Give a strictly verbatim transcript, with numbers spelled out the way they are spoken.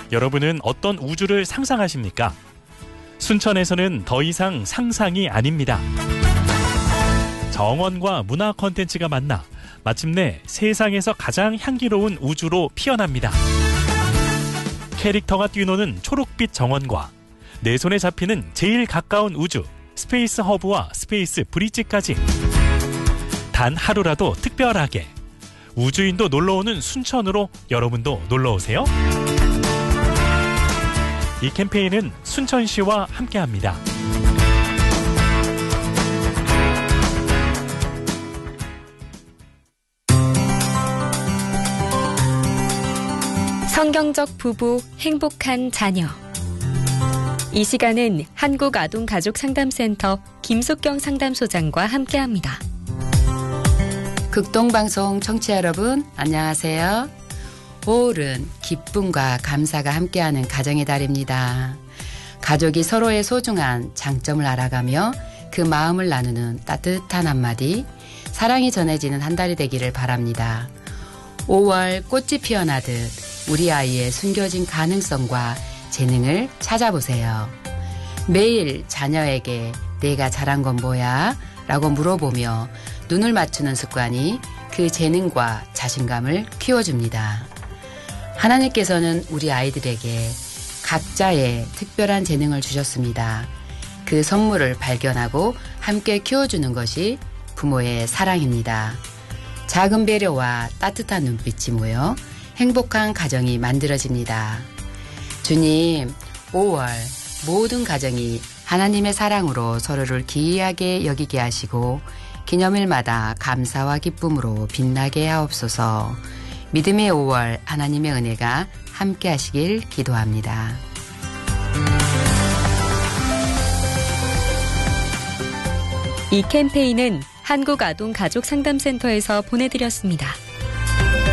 여러분은 어떤 우주를 상상하십니까? 순천에서는 더 이상 상상이 아닙니다. 정원과 문화 콘텐츠가 만나 마침내 세상에서 가장 향기로운 우주로 피어납니다. 캐릭터가 뛰노는 초록빛 정원과 내 손에 잡히는 제일 가까운 우주 스페이스 허브와 스페이스 브릿지까지 단 하루라도 특별하게 우주인도 놀러오는 순천으로 여러분도 놀러오세요. 이 캠페인은 순천시와 함께합니다. 성경적 부부, 행복한 자녀. 이 시간은 한국아동가족상담센터 김숙경 상담소장과 함께합니다. 극동방송 청취자 여러분, 안녕하세요. 오월은 기쁨과 감사가 함께하는 가정의 달입니다. 가족이 서로의 소중한 장점을 알아가며 그 마음을 나누는 따뜻한 한마디, 사랑이 전해지는 한 달이 되기를 바랍니다. 오월 꽃이 피어나듯 우리 아이의 숨겨진 가능성과 재능을 찾아보세요. 매일 자녀에게 내가 잘한 건 뭐야? 라고 물어보며 눈을 맞추는 습관이 그 재능과 자신감을 키워줍니다. 하나님께서는 우리 아이들에게 각자의 특별한 재능을 주셨습니다. 그 선물을 발견하고 함께 키워주는 것이 부모의 사랑입니다. 작은 배려와 따뜻한 눈빛이 모여 행복한 가정이 만들어집니다. 주님, 오월 모든 가정이 하나님의 사랑으로 서로를 기이하게 여기게 하시고 기념일마다 감사와 기쁨으로 빛나게 하옵소서. 믿음의 오월 하나님의 은혜가 함께 하시길 기도합니다. 이 캠페인은 한국아동가족상담센터에서 보내드렸습니다.